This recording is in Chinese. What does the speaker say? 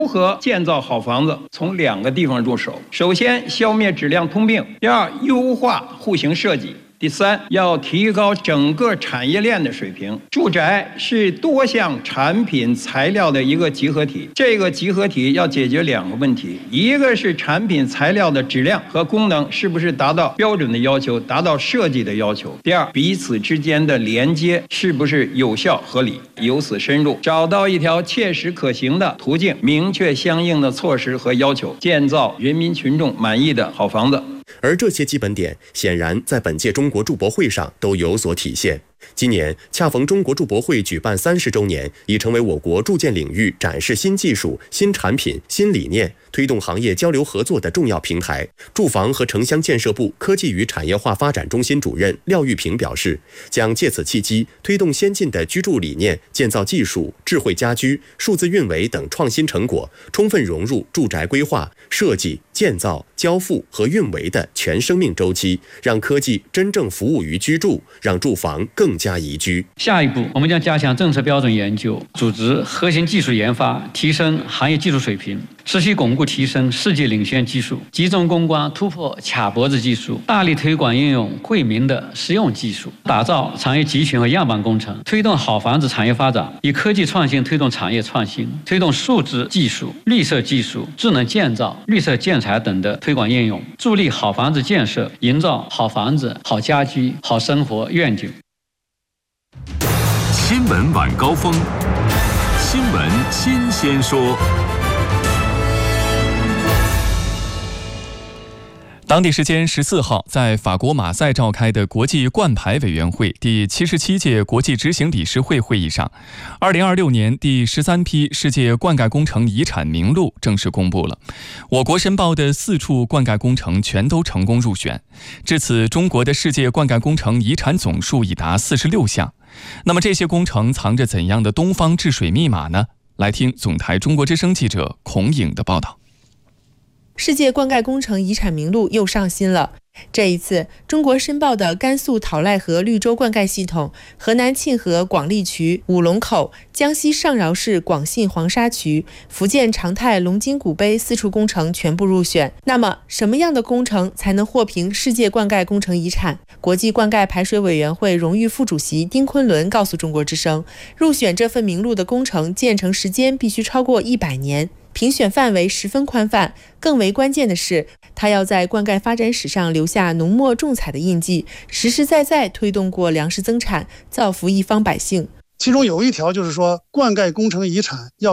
如何建造好房子？从2个地方入手。首先，消灭质量通病；第二，优化户型设计；第三，要提高整个产业链的水平。住宅是多项产品材料的一个集合体，这个集合体要解决2个问题：一个是产品材料的质量和功能是不是达到标准的要求，达到设计的要求；第二，彼此之间的连接是不是有效合理。由此深入，找到一条切实可行的途径，明确相应的措施和要求，建造人民群众满意的好房子。 而这些基本点显然在本届中国筑博会上都有所体现。今年恰逢中国筑博会举办30周年，已成为我国筑建领域展示新技术、新产品、新理念，推动行业交流合作的重要平台。住房和城乡建设部科技与产业化发展中心主任廖玉平表示，将借此契机推动先进的居住理念、建造技术、智慧家居、数字运维等创新成果，充分融入住宅规划、设计、建造、交付和运维的全生命周期，让科技真正服务于居住，让住房更加宜居。 下一步，我们将加强政策标准研究，组织核心技术研发，提升行业技术水平，持续巩固提升世界领先技术，集中攻关突破卡脖子技术，大力推广应用惠民的实用技术，打造产业集群和样板工程，推动好房子产业发展，以科技创新推动产业创新，推动数字技术、绿色技术、智能建造、绿色建材等的推广应用，助力好房子建设，营造好房子、好家居、好生活愿景。 新闻晚高峰，新闻新鲜说。 当地时间14号，在法国马赛召开的国际冠牌委员会第77届国际执行理事会会议上，2026年第13批世界灌溉工程遗产名录正式公布了。我国申报的4处灌溉工程全都成功入选，至此，中国的世界灌溉工程遗产总数已达46项。那么这些工程藏着怎样的东方治水密码呢？来听总台中国之声记者孔颖的报道。 世界灌溉工程遗产名录又上新了。这一次，中国申报的甘肃讨赖河绿洲灌溉系统、河南沁河广利渠五龙口、江西上饶市广信黄沙渠、福建长泰龙津古碑4处工程全部入选。那么，什么样的工程才能获评世界灌溉工程遗产？国际灌溉排水委员会荣誉副主席丁昆仑告诉中国之声，入选这份名录的工程建成时间必须超过100年。评选范围十分宽泛，更为关键的是，它要在灌溉发展史上留下浓墨重彩的印记，实实在在推动过粮食增产，造福一方百姓。 其中有一条就是说，灌溉工程遗产要